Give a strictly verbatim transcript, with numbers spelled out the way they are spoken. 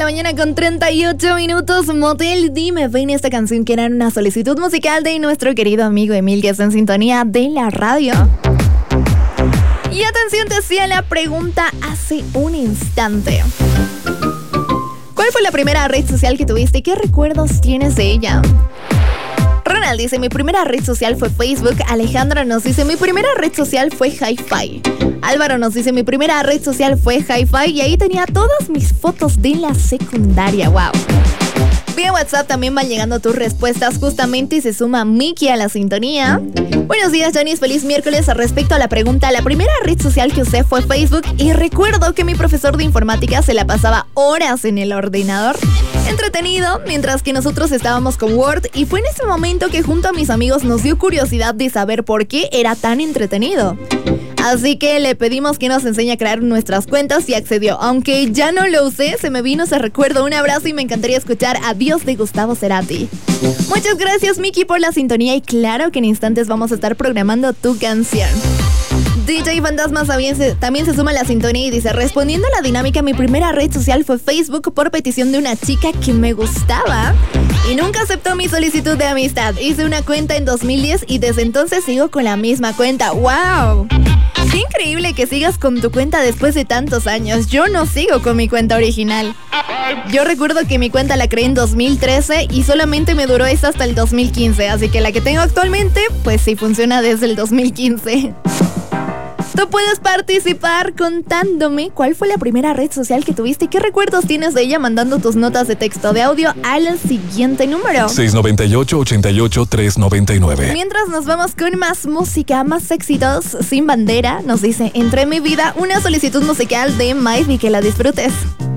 mañana con treinta y ocho minutos. Motel, dime, ven esta canción que era una solicitud musical de nuestro querido amigo Emil, que está en sintonía de la radio. Y atención, te hacía la pregunta hace un instante. ¿Cuál fue la primera red social que tuviste y qué recuerdos tienes de ella? Ronald dice, mi primera red social fue Facebook. Alejandra nos dice, mi primera red social fue Hi-Fi. Álvaro nos dice, mi primera red social fue Hi-Fi y ahí tenía todas mis fotos de la secundaria. Wow. Vía WhatsApp también van llegando tus respuestas justamente y se suma Miki a la sintonía. Buenos días, Janice, feliz miércoles. Respecto a la pregunta, la primera red social que usé fue Facebook y recuerdo que mi profesor de informática se la pasaba horas en el ordenador entretenido, mientras que nosotros estábamos con Word, y fue en ese momento que junto a mis amigos nos dio curiosidad de saber por qué era tan entretenido. Así que le pedimos que nos enseñe a crear nuestras cuentas y accedió. Aunque ya no lo usé, se me vino ese recuerdo. Un abrazo y me encantaría escuchar Adiós de Gustavo Cerati. Muchas gracias, Miki, por la sintonía y claro que en instantes vamos a estar programando tu canción. D J Fantasma también se, también se suma a la sintonía y dice, respondiendo a la dinámica, mi primera red social fue Facebook por petición de una chica que me gustaba y nunca aceptó mi solicitud de amistad. Hice una cuenta en dos mil diez y desde entonces sigo con la misma cuenta. ¡Wow! Qué increíble que sigas con tu cuenta después de tantos años. Yo no sigo con mi cuenta original. Yo recuerdo que mi cuenta la creé en dos mil trece y solamente me duró esa hasta el dos mil quince. Así que la que tengo actualmente, pues sí funciona desde el dos mil quince. Tú puedes participar contándome cuál fue la primera red social que tuviste y qué recuerdos tienes de ella mandando tus notas de texto de audio al siguiente número. seis nueve ocho, ocho ocho, tres nueve nueve. Mientras nos vamos con más música, más éxitos, Sin Bandera nos dice, entre mi vida, una solicitud musical de Maeve y que la disfrutes.